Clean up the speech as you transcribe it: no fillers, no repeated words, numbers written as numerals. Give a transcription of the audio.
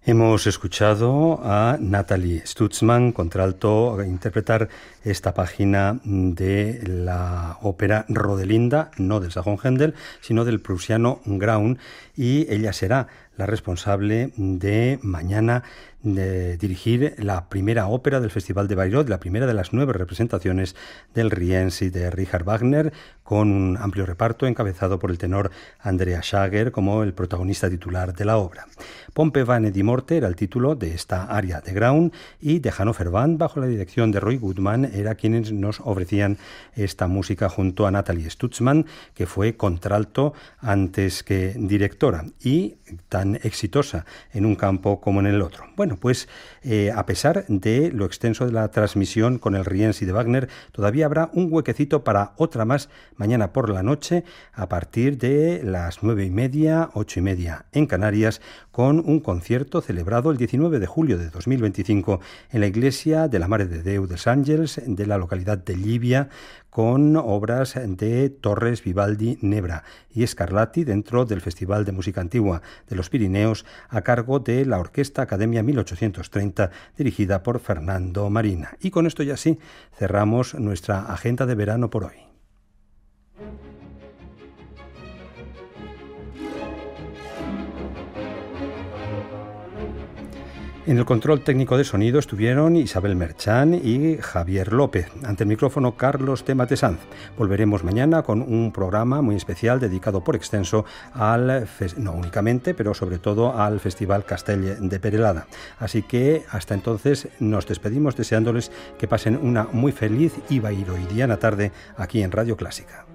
Hemos escuchado a Nathalie Stutzmann, contralto, interpretar esta página de la ópera Rodelinda, no del sajón Händel, sino del prusiano Graun, y ella será la responsable de mañana de dirigir la primera ópera del Festival de Bayreuth, la primera de las 9 representaciones del Rienzi de Richard Wagner, con un amplio reparto encabezado por el tenor Andreas Schager como el protagonista titular de la obra. Pompe Vane di Morte era el título de esta aria de Graun, y de Hannover Band, bajo la dirección de Roy Goodman, era quienes nos ofrecían esta música junto a Nathalie Stutzmann, que fue contralto antes que directora y tan exitosa en un campo como en el otro. Bueno, pues a pesar de lo extenso de la transmisión con el Rienzi de Wagner, todavía habrá un huequecito para otra más mañana por la noche a partir de las 9:30, 8:30 en Canarias, con un concierto celebrado el 19 de julio de 2025 en la iglesia de la Mare de Déu dels Àngels de la localidad de Llivia, con obras de Torres, Vivaldi, Nebra y Scarlatti dentro del Festival de Música Antigua de los Pirineos, a cargo de la Orquesta Academia 1830, dirigida por Fernando Marina. Y con esto ya sí, cerramos nuestra agenda de verano por hoy. En el control técnico de sonido estuvieron Isabel Merchán y Javier López. Ante el micrófono, Carlos de Matesanz. Volveremos mañana con un programa muy especial dedicado por extenso no únicamente, pero sobre todo al Festival Castell de Perelada. Así que hasta entonces nos despedimos deseándoles que pasen una muy feliz y bairoidiana tarde aquí en Radio Clásica.